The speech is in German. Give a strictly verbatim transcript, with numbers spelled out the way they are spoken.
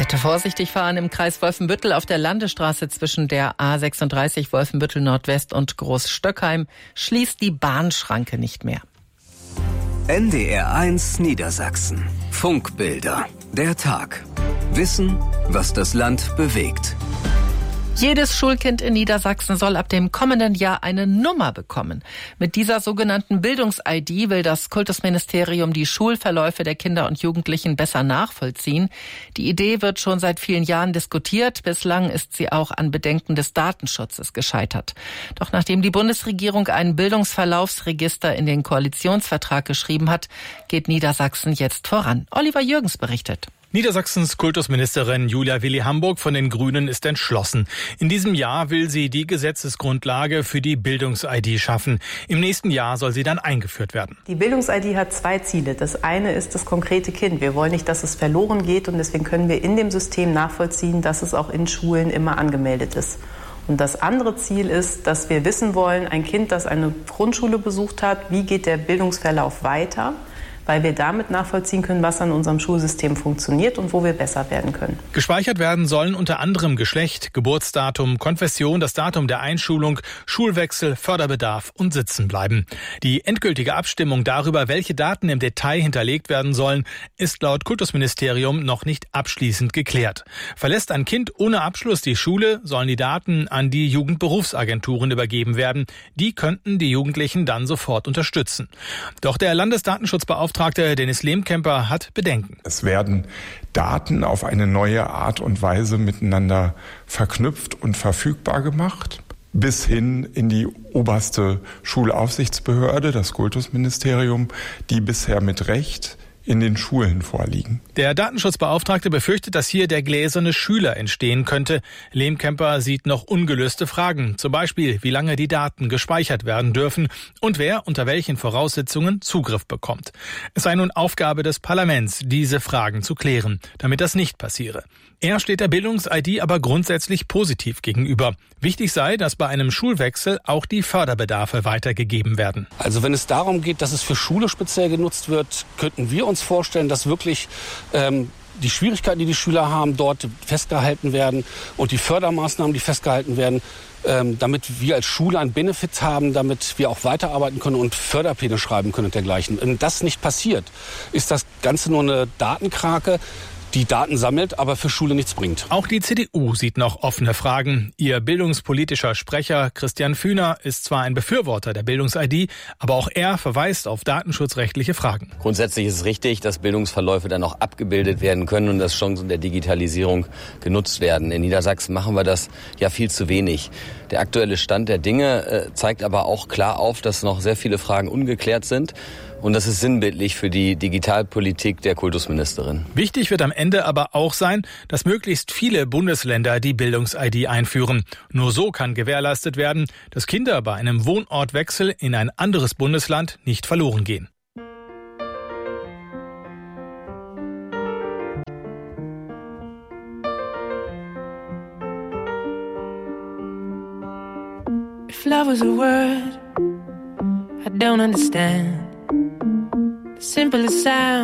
Bitte vorsichtig fahren im Kreis Wolfenbüttel auf der Landesstraße zwischen der A sechsunddreißig Wolfenbüttel Nordwest und Großstöckheim schließt die Bahnschranke nicht mehr. N D R eins Niedersachsen. Funkbilder. Der Tag. Wissen, was das Land bewegt. Jedes Schulkind in Niedersachsen soll ab dem kommenden Jahr eine Nummer bekommen. Mit dieser sogenannten Bildungs-I D will das Kultusministerium die Schulverläufe der Kinder und Jugendlichen besser nachvollziehen. Die Idee wird schon seit vielen Jahren diskutiert. Bislang ist sie auch an Bedenken des Datenschutzes gescheitert. Doch nachdem die Bundesregierung ein Bildungsverlaufsregister in den Koalitionsvertrag geschrieben hat, geht Niedersachsen jetzt voran. Oliver Jürgens berichtet. Niedersachsens Kultusministerin Julia Willi-Hamburg von den Grünen ist entschlossen. In diesem Jahr will sie die Gesetzesgrundlage für die Bildungs-I D schaffen. Im nächsten Jahr soll sie dann eingeführt werden. Die Bildungs-I D hat zwei Ziele. Das eine ist das konkrete Kind. Wir wollen nicht, dass es verloren geht, und deswegen können wir in dem System nachvollziehen, dass es auch in Schulen immer angemeldet ist. Und das andere Ziel ist, dass wir wissen wollen, ein Kind, das eine Grundschule besucht hat, wie geht der Bildungsverlauf weiter, weil wir damit nachvollziehen können, was an unserem Schulsystem funktioniert und wo wir besser werden können. Gespeichert werden sollen unter anderem Geschlecht, Geburtsdatum, Konfession, das Datum der Einschulung, Schulwechsel, Förderbedarf und Sitzenbleiben. Die endgültige Abstimmung darüber, welche Daten im Detail hinterlegt werden sollen, ist laut Kultusministerium noch nicht abschließend geklärt. Verlässt ein Kind ohne Abschluss die Schule, sollen die Daten an die Jugendberufsagenturen übergeben werden. Die könnten die Jugendlichen dann sofort unterstützen. Doch der Landesdatenschutzbeauftragte Dennis Lehmkemper hat Bedenken. Es werden Daten auf eine neue Art und Weise miteinander verknüpft und verfügbar gemacht, bis hin in die oberste Schulaufsichtsbehörde, das Kultusministerium, die bisher mit Recht in den Schulen vorliegen. Der Datenschutzbeauftragte befürchtet, dass hier der gläserne Schüler entstehen könnte. Lehmkemper sieht noch ungelöste Fragen, zum Beispiel, wie lange die Daten gespeichert werden dürfen und wer unter welchen Voraussetzungen Zugriff bekommt. Es sei nun Aufgabe des Parlaments, diese Fragen zu klären, damit das nicht passiere. Er steht der Bildungs-I D aber grundsätzlich positiv gegenüber. Wichtig sei, dass bei einem Schulwechsel auch die Förderbedarfe weitergegeben werden. Also wenn es darum geht, dass es für Schule speziell genutzt wird, könnten wir uns vorstellen, dass wirklich ähm, die Schwierigkeiten, die die Schüler haben, dort festgehalten werden und die Fördermaßnahmen, die festgehalten werden, ähm, damit wir als Schule einen Benefit haben, damit wir auch weiterarbeiten können und Förderpläne schreiben können und dergleichen. Wenn das nicht passiert, ist das Ganze nur eine Datenkrake, die Daten sammelt, aber für Schule nichts bringt. Auch die C D U sieht noch offene Fragen. Ihr bildungspolitischer Sprecher Christian Fühner ist zwar ein Befürworter der Bildungs-I D, aber auch er verweist auf datenschutzrechtliche Fragen. Grundsätzlich ist es richtig, dass Bildungsverläufe dann auch abgebildet werden können und dass Chancen der Digitalisierung genutzt werden. In Niedersachsen machen wir das ja viel zu wenig. Der aktuelle Stand der Dinge äh, zeigt aber auch klar auf, dass noch sehr viele Fragen ungeklärt sind. Und das ist sinnbildlich für die Digitalpolitik der Kultusministerin. Wichtig wird am Ende aber auch sein, dass möglichst viele Bundesländer die Bildungs-I D einführen. Nur so kann gewährleistet werden, dass Kinder bei einem Wohnortwechsel in ein anderes Bundesland nicht verloren gehen. If love was a word I don't understand, the simplest sound